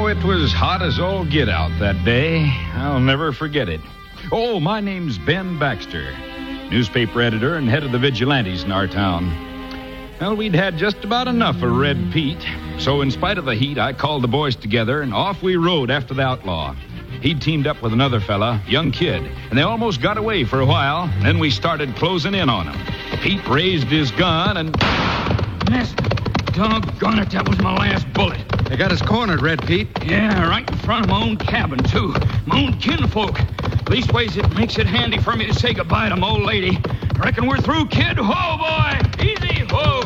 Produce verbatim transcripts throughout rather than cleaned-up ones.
Oh, it was hot as all get out that day. I'll never forget it. Oh, my name's Ben Baxter, newspaper editor and head of the vigilantes in our town. Well, we'd had just about enough of Red Pete, so in spite of the heat, I called the boys together, and off we rode after the outlaw. He'd teamed up with another fella, young kid, and they almost got away for a while. Then we started closing in on him. Pete raised his gun and... Missed. Doggone it, that was my last bullet. They got us cornered, Red Pete. Yeah, right in front of my own cabin, too. My own kinfolk. Leastways, it makes it handy for me to say goodbye to my old lady. Reckon we're through, kid. Whoa, boy! Easy, whoa!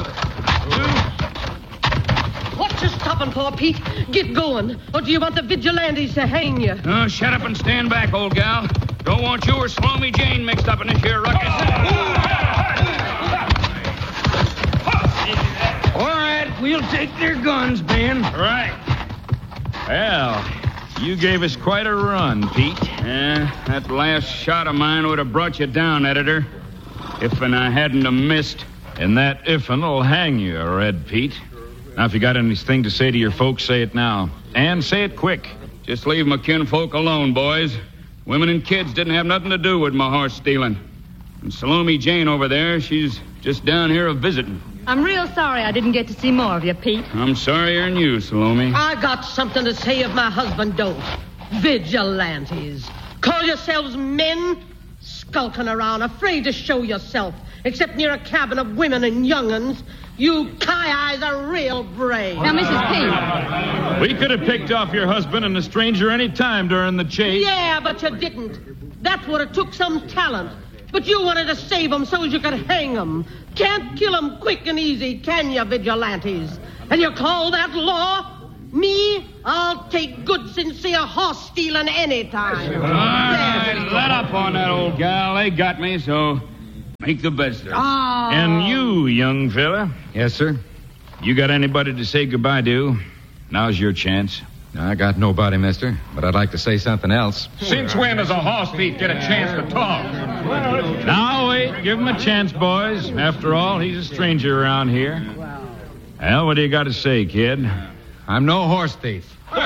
What you stopping for, Pete? Get going. Or do you want the vigilantes to hang you? Oh, shut up and stand back, old gal. Don't want you or Salome Jane mixed up in this here ruckus. All right, we'll take their guns, Ben. Right. Well, you gave us quite a run, Pete. Yeah, that last shot of mine would have brought you down, editor. If and I hadn't have missed. And that if'n'll hang you, Red Pete. Now, if you got anything to say to your folks, say it now. And say it quick. Just leave my kinfolk alone, boys. Women and kids didn't have nothing to do with my horse stealing. And Salome Jane over there, she's just down here a visiting. I'm real sorry I didn't get to see more of you, Pete. I'm sorrier than you, Salome. I got something to say if my husband don't. Vigilantes. Call yourselves men? Skulking around, afraid to show yourself. Except near a cabin of women and young'uns. You Ki-Eyes are real brave. Now, Missus We could have picked off your husband and the stranger any time during the chase. Yeah, but you didn't. That would have took some talent. But you wanted to save them so as you could hang them. Can't kill them quick and easy, can you, vigilantes? And you call that law? Me? I'll take good sincere horse stealing any time. All right, let up on that old gal. They got me, so make the best of it. Oh. And you, young fella. Yes, sir? You got anybody to say goodbye to? Now's your chance. I got nobody, mister, but I'd like to say something else. Since when does a horse thief get a chance to talk? Now, wait. Give him a chance, boys. After all, he's a stranger around here. Well, what do you got to say, kid? I'm no horse thief. Then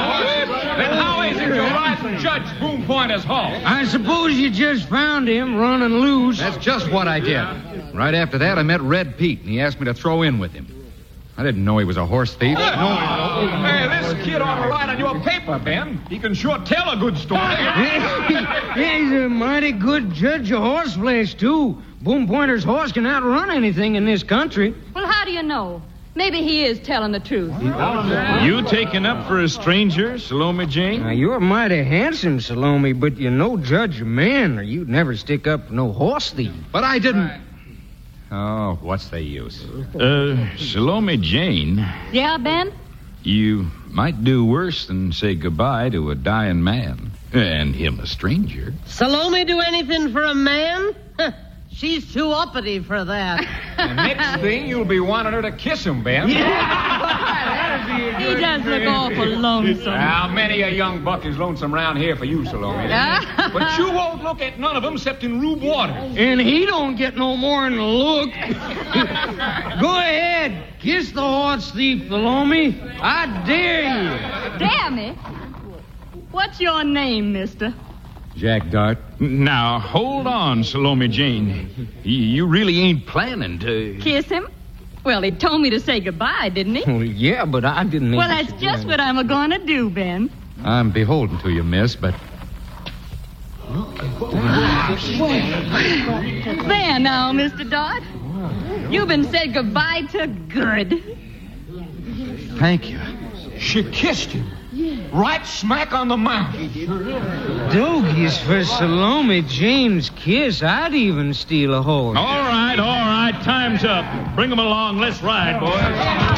how is it you ride from Judge Boom Pointer's horse? I suppose you just found him running loose. That's just what I did. Right after that, I met Red Pete, and he asked me to throw in with him. I didn't know he was a horse thief. Hey, this kid ought to write on your paper, Ben. He can sure tell a good story. He's a mighty good judge of horseflesh, too. Boom Pointer's horse can outrun anything in this country. Well, how do you know? Maybe he is telling the truth. You taking up for a stranger, Salome Jane? Now, you're mighty handsome, Salome, but you're no judge of men, or you'd never stick up for no horse thief. But I didn't... Oh, what's the use? Uh, Salome Jane, Yeah, Ben? you might do worse than say goodbye to a dying man. And him a stranger. Salome do anything for a man? She's too uppity for that. The next thing, you'll be wanting her to kiss him, Ben. He does look awful lonesome. How many a young buck is lonesome around here for you, Salome? But you won't look at none of them except in Rube Waters. And he don't get no more than a look. Go ahead. Kiss the horse thief, Salome. I dare you. Dare me? What's your name, mister? Jack Dart. Now, hold on, Salome Jane. You, you really ain't planning to... Kiss him? Well, he told me to say goodbye, didn't he? Well, yeah, but I didn't mean Well, to- that's just what I'm going to do, Ben. I'm beholden to you, miss, but... There now, Mister Dodd. You've been said goodbye to good. Thank you. She kissed him. Right smack on the mouth. Dogies for Salome Jane's kiss. I'd even steal a horse. All right, all right, time's up. Bring him along, let's ride, boys.